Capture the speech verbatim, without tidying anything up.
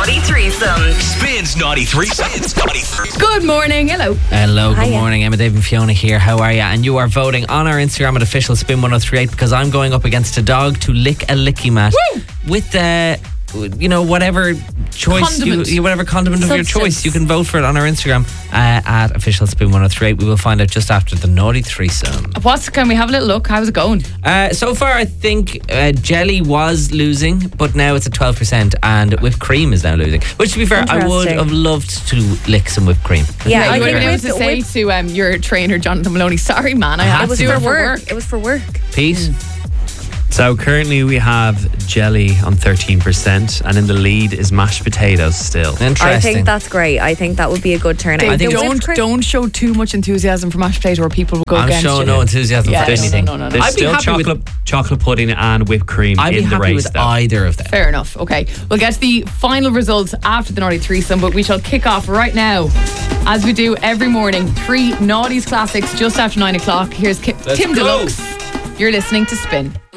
Naughty Threesome. Spins Naughty Threesome. Spins Naughty Threesome. Good morning. Hello. Hello, good Hiya. morning. Emma, Dave and Fiona here. How are you? And you are voting on our Instagram at official spin one oh three eight because I'm going up against a dog to lick a licky mat with uh, you know, whatever choice, you, Condiment. whatever condiment of your Substance. choice. You can vote for it on our Instagram uh, at official spin one oh three eight. We will find out just after the Naughty Threesome. What's, can we have a little look? How's it going? Uh, so far, I think uh, jelly was losing, but now it's at twelve percent, and whipped cream is now losing. Which, to be fair, I would Interesting. have loved to lick some whipped cream. Yeah, you I would think have been able with- to say with- to um, your trainer, Jonathan Maloney, sorry, man, I had have it to was do for it for work. work. It was for work. Pete? So currently we have jelly on thirteen percent, and in the lead is mashed potatoes still. Interesting. I think that's great. I think that would be a good turnout. Dave, I think The don't whipped cream- don't show too much enthusiasm for mashed potato or people will go I'm against showing you. no enthusiasm Yeah, for no, no, anything. no, no, no. There's I'd be still happy with- chocolate chocolate pudding and whipped cream I'd be in the happy race with though. either of them. Fair enough. Okay, we'll get to the final results after the Naughty Threesome, but we shall kick off right now, as we do every morning. Three Naughties classics just after nine o'clock. Here's Ki- Let's Tim go. Deluxe. You're listening to Spin.